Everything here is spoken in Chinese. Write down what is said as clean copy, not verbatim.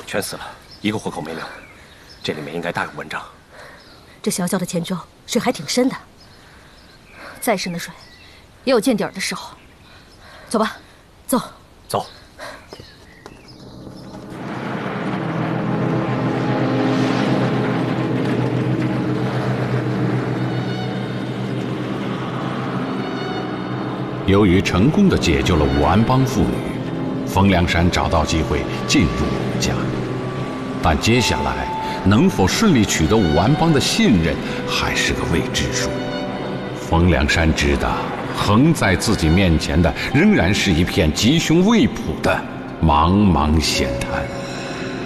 全死了，一个活口没留。这里面应该大有文章。 这小小的钱庄水还挺深的，再深的水也有见底儿的时候。走吧，走。 走。 由于成功地解救了武安帮妇女，冯梁山找到机会进入武家，但接下来能否顺利取得武安帮的信任，还是个未知数。冯梁山知道，横在自己面前的仍然是一片吉凶未卜的茫茫险滩。